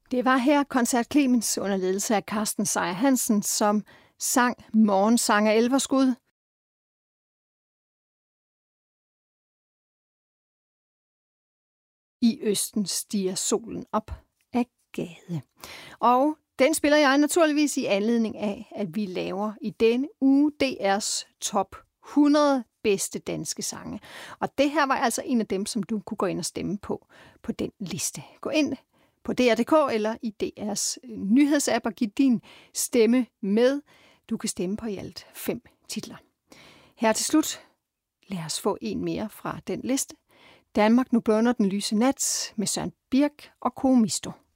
Det var her Koncert Clemens under ledelse af Carsten Sejer Hansen, som sang Morgensang af Elverskud. I østen stiger solen op af gade. Og den spiller jeg naturligvis i anledning af, at vi laver i denne uge DR's top 100 bedste danske sange. Og det her var altså en af dem, som du kunne gå ind og stemme på den liste. Gå ind på DR.dk eller i DR's nyhedsapp og giv din stemme med. Du kan stemme på i alt 5 titler. Her til slut, lad os få en mere fra den liste. Danmark, nu blunder den lyse nat med Søren Birk og Komisto.